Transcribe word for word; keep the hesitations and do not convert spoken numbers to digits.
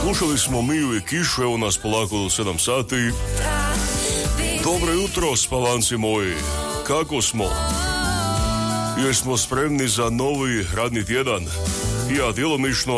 Slušali smo Miju i Kišu, evo nas polako do sedam sati. Dobro jutro, spavanci moji. Kako smo? Jesmo spremni za novi radni tjedan? Ja djelomično,